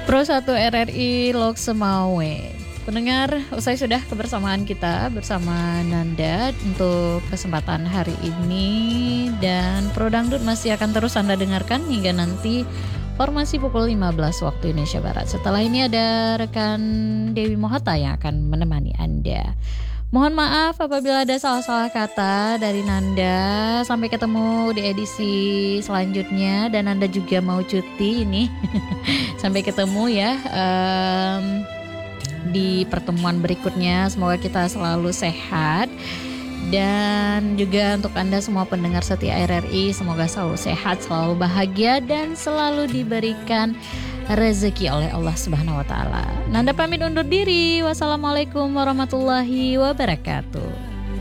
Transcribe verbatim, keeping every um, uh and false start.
Pro satu R R I Lok Semawe. Pendengar, usai sudah kebersamaan kita bersama Nanda untuk kesempatan hari ini, dan Pro Dangdut masih akan terus Anda dengarkan hingga nanti formasi pukul lima belas waktu Indonesia Barat. Setelah ini ada rekan Dewi Mohata yang akan menemani Anda. Mohon maaf apabila ada salah-salah kata dari Nanda. Sampai ketemu di edisi selanjutnya, dan Nanda juga mau cuti ini. Sampai ketemu ya um, di pertemuan berikutnya. Semoga kita selalu sehat. Dan juga untuk Anda semua pendengar setia R R I, semoga selalu sehat, selalu bahagia, dan selalu diberikan rezeki oleh Allah Subhanahu wa taala. Nanda pamit undur diri. Wassalamualaikum warahmatullahi wabarakatuh.